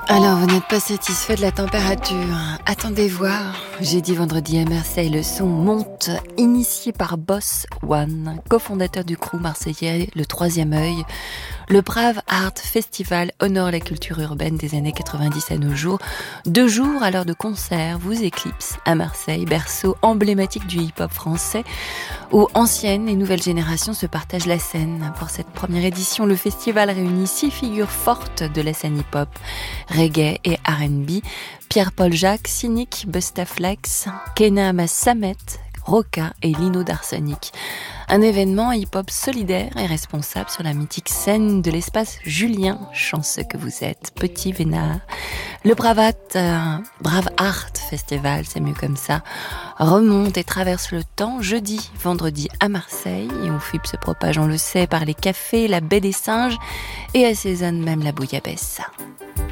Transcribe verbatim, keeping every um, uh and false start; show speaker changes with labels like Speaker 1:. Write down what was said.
Speaker 1: Alors, vous n'êtes pas satisfait de la température. Attendez voir. J'ai dit vendredi à Marseille, le son monte, initié par Boss One, cofondateur du crew marseillais Le Troisième Œil. Le Brave Art Festival honore la culture urbaine des années quatre-vingt-dix à nos jours. Deux jours à l'heure de concert vous éclipse à Marseille, berceau emblématique du hip-hop français, où anciennes et nouvelles générations se partagent la scène. Pour cette première édition, le festival réunit six figures fortes de la scène hip-hop, reggae et R and B, Pierre-Paul Jacques, Cynic, Bustaflex, Kenama Samet, Roca et Lino d'Arsenic. Un événement hip-hop solidaire et responsable sur la mythique scène de l'espace Julien, chanceux que vous êtes, petit vénard. Le Bravat, euh, Brave Art Festival, c'est mieux comme ça, remonte et traverse le temps jeudi, vendredi à Marseille, et où F I B se propage, on le sait, par les cafés, la baie des singes, et assaisonne même la bouillabaisse.